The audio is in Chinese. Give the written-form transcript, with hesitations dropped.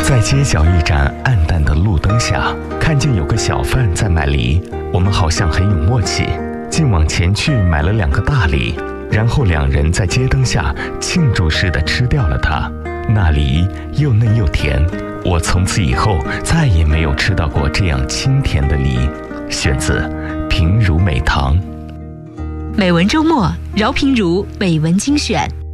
在街角一盏暗淡的路灯下，看见有个小贩在卖梨，我们好像很有默契，竟往前去买了2个大梨，然后2人在街灯下庆祝似的吃掉了它。那梨又嫩又甜，我从此以后再也没有吃到过这样清甜的梨。选自平如美堂。 美文周末，饶平如美文精选。